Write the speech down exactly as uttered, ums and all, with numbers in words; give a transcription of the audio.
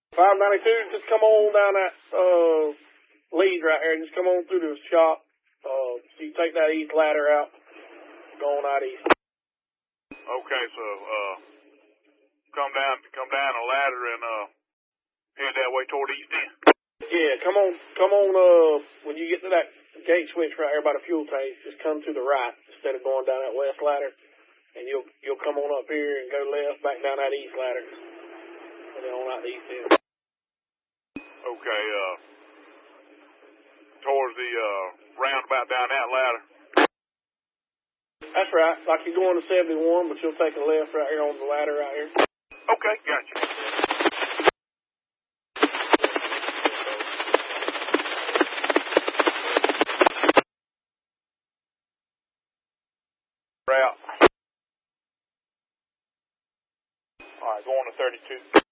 five ninety-two, just come on down that uh, lead right here. Just come on through the shop. Uh, so you take that east ladder out, go on out east. Okay, so uh, come down, come down a ladder and uh, head that way toward the east end. Yeah, come on, come on. Uh, when you get to that gate switch right here by the fuel tank, just come to the right instead of going down that west ladder, and you'll you'll come on up here and go left, back down that east ladder, and then on out the east end. Okay, uh, towards the uh, roundabout down that ladder. That's right. Like you're going to seventy-one, but you'll take a left right here on the ladder right here. Okay, gotcha. Route. All right, going to thirty-two.